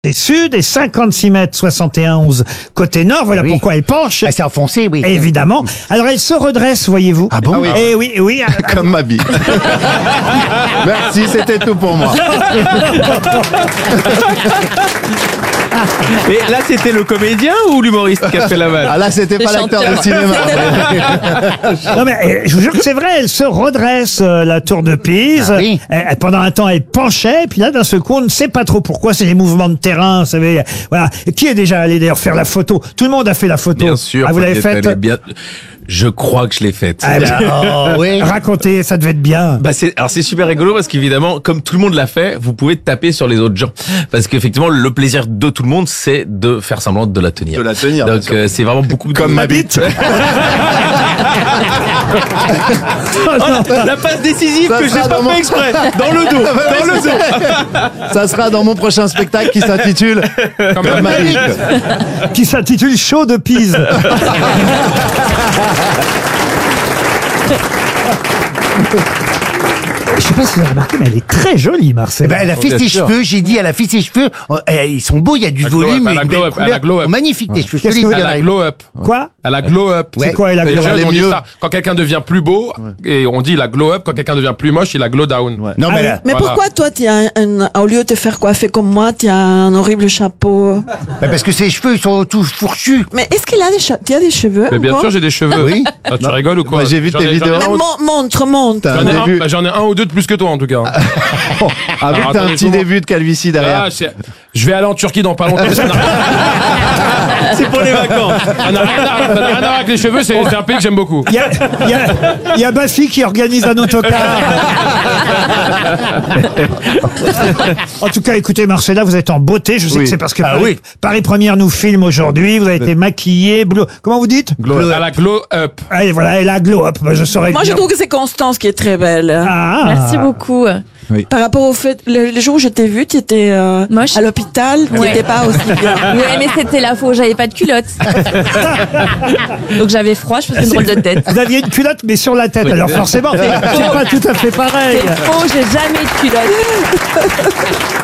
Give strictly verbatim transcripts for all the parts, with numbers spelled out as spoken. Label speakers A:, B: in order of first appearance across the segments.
A: côté sud et cinquante-six mètres soixante et onze côté nord. Voilà
B: Oui.
A: pourquoi elle penche.
B: Ah, c'est enfoncé, oui.
A: Évidemment. Alors elle se redresse, voyez-vous.
B: Ah bon?
A: Eh oui, oui.
C: Comme ma vie. Merci, c'était tout pour moi.
D: Et là, c'était le comédien ou l'humoriste qui a fait la vanne?
C: Ah là, c'était pas l'acteur de cinéma.
A: Non mais eh, je vous jure que c'est vrai, elle se redresse euh, la tour de Pise.
B: Ah oui.
A: Eh, eh, pendant un temps, elle penchait, puis là, d'un seul coup, on ne sait pas trop pourquoi. C'est les mouvements de terrain, vous savez. Voilà. Et qui est déjà allé d'ailleurs faire la photo? Tout le monde a fait la photo.
D: Bien sûr.
A: Ah, vous l'avez
D: peut-être,
A: faite?
D: elle est bien... Je crois que je l'ai faite.
A: Ah, ben,
B: Oh, oui.
A: racontez, ça devait être bien.
D: Bah c'est alors c'est super rigolo parce qu'évidemment comme tout le monde l'a fait, vous pouvez taper sur les autres gens parce qu'effectivement le plaisir de tout le monde c'est de faire semblant de la tenir.
C: De la tenir, bien
D: Donc
C: sûr.
D: euh, c'est vraiment beaucoup
C: Comme
D: de...
C: ma bite.
D: Oh, la, la passe décisive
C: Ça
D: que j'ai
C: sera
D: pas
C: dans mon-
D: fait exprès dans le dos, dans le dos.
C: Ça sera dans mon prochain spectacle qui s'intitule Comme ma bite.
A: Qui s'intitule Show de Pise. Je sais pas si vous avez remarqué, mais elle est très jolie, Marcel.
B: Eh ben, elle a fait
D: Bien
B: ses
D: sûr.
B: cheveux, j'ai dit, elle a fait ses cheveux. Oh, eh, ils sont beaux, il y a du
E: La glow
B: volume,
E: up, elle a
B: une
E: glow
B: belle
E: up, elle a
B: couleur.
E: glow up.
B: Oh, magnifique, tes cheveux.
A: Qu'est-ce
B: jolis,
A: que vous
E: Elle a
B: Frédéric.
E: glow up.
A: Quoi?
E: Elle a glow up.
A: C'est quoi, elle a
E: Les
A: glow
E: jeunes,
A: up?
E: on dit
C: mieux.
E: ça. Quand quelqu'un devient plus beau, et on dit il a glow up, quand quelqu'un devient plus moche, il a glow down.
B: Non, mais
A: Ah,
B: là,
F: Mais
E: Voilà.
F: pourquoi toi, tu as un, un- au lieu de te faire coiffer comme moi, tu as un horrible chapeau?
B: bah, parce que ses cheveux, ils sont tous fourchus.
F: Mais est-ce qu'il a des, che- tu as des cheveux?
E: Mais bien
F: encore?
E: sûr, j'ai des cheveux.
B: Oui.
E: Ah, tu rigoles ou quoi?
C: Moi, j'ai vu
E: J'en
C: tes
E: ai- j'en ai
C: vidéos.
E: un
F: Mais
E: ou-
F: mon- montre, montre.
C: T'as
E: J'en ai,
C: un
E: un,
C: début.
E: bah, j'en ai un ou deux de plus que toi en tout cas.
C: Avec
E: Alors,
C: t'as un
E: attendez,
C: petit
E: je vous-
C: début de calvitie derrière.
E: Ah, c'est- je vais aller en Turquie dans pas longtemps. Ça n'a rien-
D: C'est pour les vacances.
E: ça n'a rien, à- ça n'a rien à voir avec les cheveux, c'est c'est un pays que j'aime beaucoup.
A: Il y a, il y a, il y a Bafi qui organise un autocar. En tout cas, écoutez, Marcella, vous êtes en beauté. Je sais
C: Oui.
A: que c'est parce que
B: Ah
A: Paris,
B: oui.
A: Paris Première nous filme aujourd'hui. Vous avez été maquillée, bleu. Comment vous dites?
E: À la glow up.
A: Ah, et voilà, elle a glow up. Bah, je saurais
F: Moi, je
A: dire.
F: trouve que c'est Constance qui est très belle.
A: Ah.
G: Merci beaucoup.
F: Par rapport au fait, le, le jour où je t'ai vu, tu étais euh,
G: Moche.
F: à l'hôpital, tu
G: Ouais.
F: n'étais pas aussi bien.
G: Ouais, mais c'était la faux, j'avais pas de culotte. Donc j'avais froid, je faisais une drôle de tête.
A: Vous aviez une culotte, mais sur la tête. Alors forcément, c'est pas tout à fait pareil.
G: C'est faux, j'ai jamais de culotte.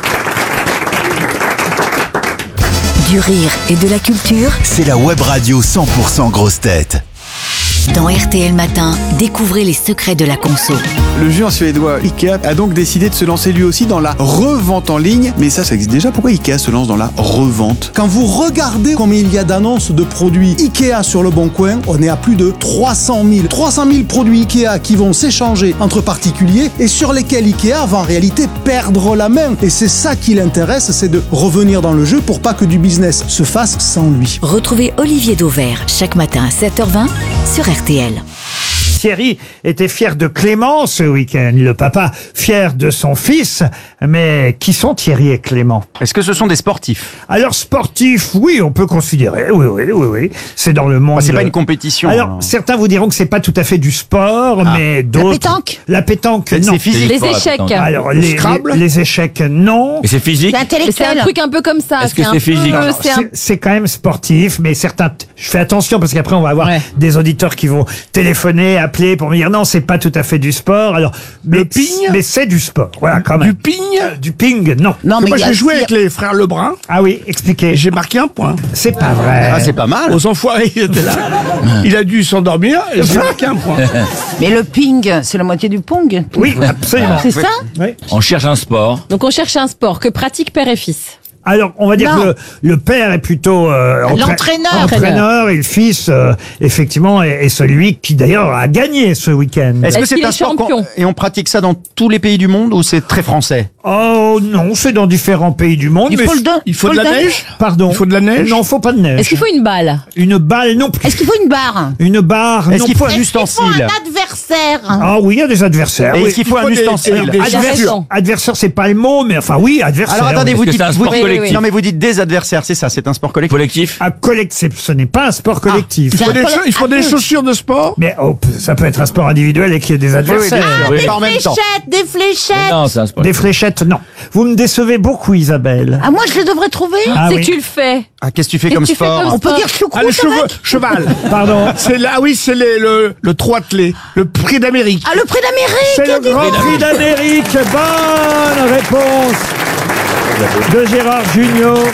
H: Du rire et de la culture.
I: C'est la web radio cent pour cent grosse tête.
H: Dans R T L Matin, découvrez les secrets de la conso.
J: Le géant suédois Ikea a donc décidé de se lancer lui aussi dans la revente en ligne. Mais ça, ça existe déjà. Pourquoi Ikea se lance dans la revente? Quand vous regardez combien il y a d'annonces de produits Ikea sur le Bon Coin, on est à plus de trois cent mille. trois cent mille produits Ikea qui vont s'échanger entre particuliers et sur lesquels Ikea va en réalité perdre la main. Et c'est ça qui l'intéresse, c'est de revenir dans le jeu pour pas que du business se fasse sans lui.
H: Retrouvez Olivier Dauvert chaque matin à sept heures vingt sur R T L.
A: Thierry était fier de Clément ce week-end. Le papa fier de son fils. Mais qui sont Thierry et Clément?
D: Est-ce que ce sont des sportifs?
A: Alors sportif, oui, on peut considérer. Oui, oui, oui, oui. C'est dans le monde.
D: C'est pas une compétition.
A: Alors,
D: alors.
A: certains vous diront que c'est pas tout à fait du sport, mais d'autres.
B: La pétanque.
A: La pétanque, non.
D: C'est physique.
G: Les échecs.
A: Alors, les,
C: Scrabble
A: les, les échecs, non.
D: Et c'est physique?
G: Mais c'est un truc un peu comme ça.
D: Est-ce que
G: un
D: c'est physique?
G: peu-
A: Alors,
G: c'est un-
A: C'est c'est quand même sportif, mais certains. Je fais attention parce qu'après on va avoir
G: Ouais.
A: des auditeurs qui vont téléphoner, appeler pour me dire non, c'est pas tout à fait du sport. Alors, mais,
C: ping
A: mais c'est du sport. Voilà, quand même.
C: Du ping.
A: Du ping, non.
B: Non, mais
C: Moi,
B: il y a-
C: j'ai joué avec les frères Lebrun
A: Ah oui, expliquez.
C: et j'ai marqué un point.
A: C'est pas vrai.
D: Ah, c'est pas mal.
C: Aux enfoirés, il était là. Il a dû s'endormir et j'ai marqué un point.
K: Mais le ping, c'est la moitié du pong.
A: Oui, absolument.
K: C'est ça?
A: Oui.
D: On cherche un sport.
G: Donc on cherche un sport que pratiquent père et fils.
A: Alors, on va dire
K: Non.
A: que le, le père est plutôt euh, entra-
K: L'entraîneur.
A: entraîneur et le fils, euh, effectivement, est, est celui qui d'ailleurs a gagné ce week-end.
G: Est-ce qu'il est champion?
D: Et on pratique ça dans tous les pays du monde ou c'est très français?
A: Oh non, c'est dans différents pays du monde.
K: Il
A: mais
K: faut le don-
C: Il faut
K: faut
C: de la
K: le donner.
C: neige.
A: Pardon.
C: Il faut de la neige.
A: Non, faut pas de neige.
G: Est-ce qu'il faut une balle?
A: Une balle non plus.
K: Est-ce qu'il faut une barre?
A: Une barre
D: Est-ce
A: non
D: qu'il faut
A: plus.
D: un ustensile?
K: adversaire?
A: Ah oui, il y a des adversaires.
D: Et
A: oui.
D: est-ce qu'il faut
C: Il
D: un
C: faut des-
D: ustensile?
C: des-
A: Adversaire,
G: raison.
A: adversaire, c'est pas le mot, mais enfin oui, adversaire.
D: Alors attendez, vous
A: oui.
D: dites,
E: c'est un
D: vous
E: sport
D: dites-
G: collectif.
D: non mais vous dites des adversaires, c'est ça, c'est un sport collectif. Collectif.
A: Ah, collectif, ce n'est pas un sport collectif.
C: Il faut des, cha- il faut des chaussures de sport.
A: Mais oh, p- ça peut être un sport individuel et qu'il y ait des adversaires.
D: Oui, pas en même temps.
K: des fléchettes.
D: Non, c'est un sport.
A: Des fléchettes, non. Vous me décevez beaucoup, Isabelle.
K: Ah, moi, je les devrais trouver.
A: Ah
G: c'est
A: oui.
G: que tu le fais.
D: Ah, qu'est-ce que tu fais
G: Qu'est-ce
D: comme
G: que tu fais
D: sport?
G: comme
K: On peut dire
C: Ah, le
K: choucroute
C: cheveu,
K: avec.
C: cheval.
A: Pardon.
C: C'est là, ah oui, c'est les- le, le trot attelé, le prix d'Amérique.
K: Ah, le prix
A: C'est
K: d'Amérique.
A: le Grand Prix d'Amérique. Bonne réponse de Gérard Junior.